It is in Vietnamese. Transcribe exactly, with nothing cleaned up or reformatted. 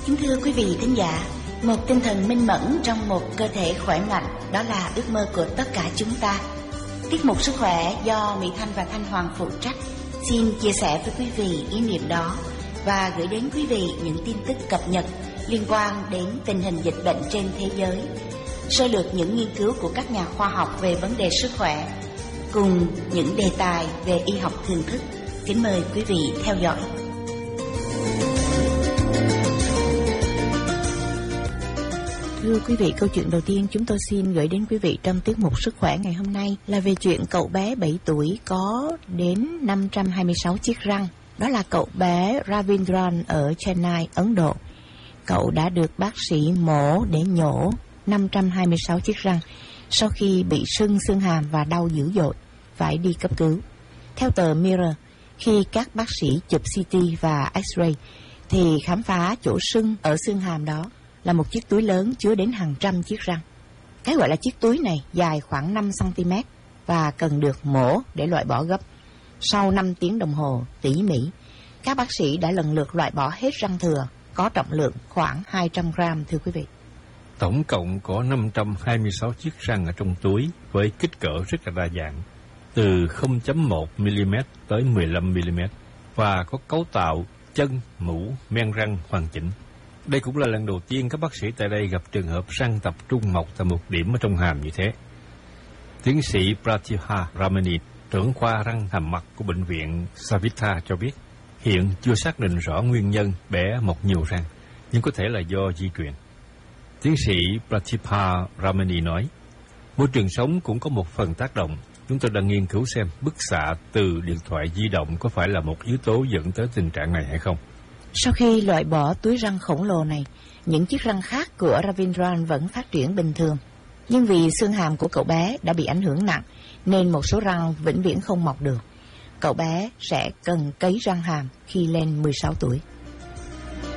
Kính thưa quý vị thính giả, một tinh thần minh mẫn trong một cơ thể khỏe mạnh, đó là ước mơ của tất cả chúng ta. Tiết mục Sức khỏe do Mỹ Thanh và Thanh Hoàng phụ trách xin chia sẻ với quý vị ý niệm đó và gửi đến quý vị những tin tức cập nhật liên quan đến tình hình dịch bệnh trên thế giới, sơ lược những nghiên cứu của các nhà khoa học về vấn đề sức khỏe, cùng những đề tài về y học thường thức. Kính mời quý vị theo dõi. Thưa quý vị, câu chuyện đầu tiên chúng tôi xin gửi đến quý vị trong tiết mục Sức khỏe ngày hôm nay là về chuyện cậu bé bảy tuổi có đến năm trăm hai mươi sáu chiếc răng. Đó là cậu bé Ravindran ở Chennai, Ấn Độ. Cậu đã được bác sĩ mổ để nhổ năm trăm hai mươi sáu chiếc răng sau khi bị sưng xương hàm và đau dữ dội, phải đi cấp cứu. Theo tờ Mirror, khi các bác sĩ chụp xê tê và X-ray thì khám phá chỗ sưng ở xương hàm đó là một chiếc túi lớn chứa đến hàng trăm chiếc răng. Cái gọi là chiếc túi này dài khoảng năm xăng-ti-mét và cần được mổ để loại bỏ gấp. Sau năm tiếng đồng hồ tỉ mỉ, các bác sĩ đã lần lượt loại bỏ hết răng thừa có trọng lượng khoảng hai trăm gram, thưa quý vị. Tổng cộng có năm trăm hai mươi sáu chiếc răng ở trong túi với kích cỡ rất là đa dạng, từ không phẩy một mi-li-mét tới mười lăm mi-li-mét, và có cấu tạo chân, mũ, men răng hoàn chỉnh. Đây cũng là lần đầu tiên các bác sĩ tại đây gặp trường hợp răng tập trung mọc tại một điểm ở trong hàm như thế. Tiến sĩ Pratibha Ramani, trưởng khoa răng hàm mặt của bệnh viện Savitha cho biết, hiện chưa xác định rõ nguyên nhân bé mọc nhiều răng, nhưng có thể là do di truyền. Tiến sĩ Pratibha Ramani nói, môi trường sống cũng có một phần tác động. Chúng tôi đang nghiên cứu xem bức xạ từ điện thoại di động có phải là một yếu tố dẫn tới tình trạng này hay không. Sau khi loại bỏ túi răng khổng lồ này, những chiếc răng khác của Ravindran vẫn phát triển bình thường. Nhưng vì xương hàm của cậu bé đã bị ảnh hưởng nặng, nên một số răng vĩnh viễn không mọc được. Cậu bé sẽ cần cấy răng hàm khi lên mười sáu tuổi.